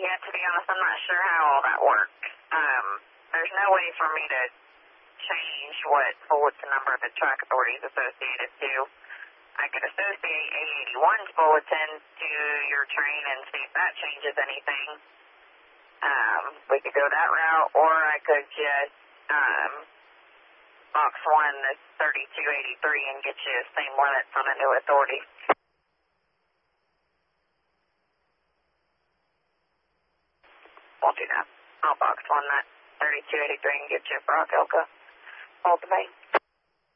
Yeah, to be honest, I'm not sure how all that works. There's no way for me to change what bulletin number the track authority is associated to. I could associate A81's bulletin to your train and see if that changes anything. We could go that route, or I could just box one that's 3283 and get you the same limits on a new authority. Won't do that. I'll box one that 3283 and get you a Brock Elka ultimate.